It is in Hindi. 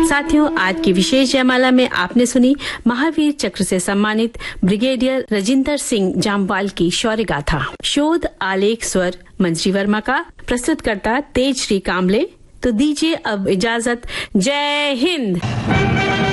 साथियों, आज की विशेष जयमाला में आपने सुनी महावीर चक्र से सम्मानित ब्रिगेडियर राजिंदर सिंह जामवाल की शौर्य गाथा। शोध आलेख स्वर मंजरी वर्मा का, प्रस्तुतकर्ता तेज श्री कामले। तो दीजिए अब इजाजत। जय हिंद।